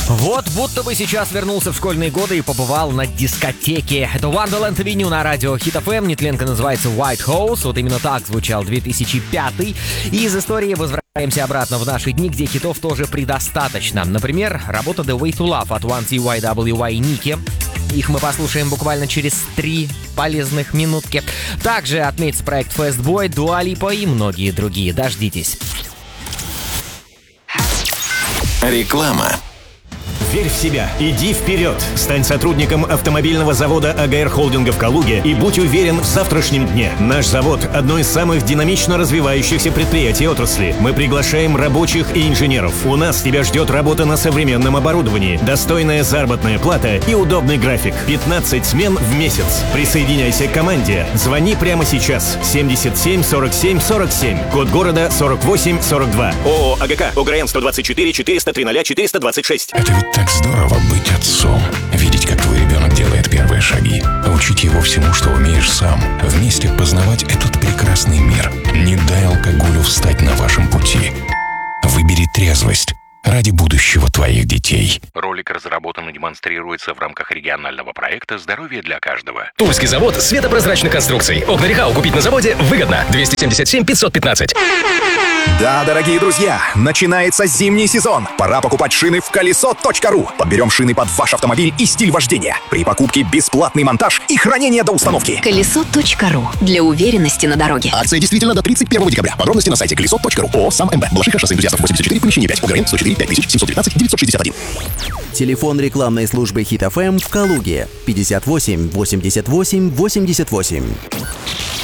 Вот будто бы сейчас вернулся в школьные годы и побывал на дискотеке. Это Wonderland Avenue на радио Hit FM. Нетленка называется White House. Вот именно так звучал 2005. И из истории возвращаемся обратно в наши дни, где хитов тоже предостаточно. Например, работа The Way to Love от 1TYWY и Ники. Их мы послушаем буквально через 3 полезных минутки. Также отметится проект Fastboy, Dua Lipa и многие другие. Дождитесь. Реклама. Верь в себя, иди вперед. Стань сотрудником автомобильного завода АГР Холдинга в Калуге и будь уверен в завтрашнем дне. Наш завод – одно из самых динамично развивающихся предприятий отрасли. Мы приглашаем рабочих и инженеров. У нас тебя ждет работа на современном оборудовании, достойная заработная плата и удобный график. 15 смен в месяц. Присоединяйся к команде. Звони прямо сейчас. 77 47 47. Код города 48 42. ООО АГК. ОГРН 124 400 300 426. Это ведь так здорово быть отцом. Видеть, как твой ребенок делает первые шаги. Учить его всему, что умеешь сам. Вместе познавать этот прекрасный мир. Не дай алкоголю встать на вашем пути. Выбери трезвость ради будущего твоих детей. Ролик разработан и демонстрируется в рамках регионального проекта «Здоровье для каждого». Тульский завод светопрозрачных конструкций. Окна Рехау купить на заводе выгодно. 277 515. Да, дорогие друзья, начинается зимний сезон. Пора покупать шины в колесо.ру. Подберем шины под ваш автомобиль и стиль вождения. При покупке бесплатный монтаж и хранение до установки. Колесо.ру. Для уверенности на дороге. Акция действительно до 31 декабря. Подробности на сайте колесо.ру. ООО «Сам МБ». Балашиха, шоссе энтузиастов 84, помещение 5. ОГРН 104 5719 961. Телефон рекламной службы Hit FM в Калуге. 58 88 88.